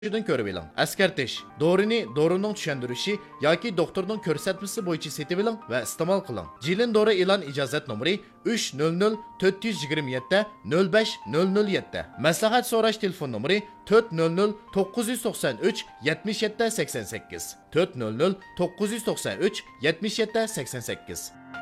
Şuradan ko'rib eling. Eskartish. Dorini dorining tushuntirilishi yoki doktorning ko'rsatmasi bo'yicha setib eling va iste'mol qiling. Jilin dori e'lon ijozat nomeri 300 427 05007. Maslahat so'rash telefon nomeri 400 993 77 88. 400 993 77 88.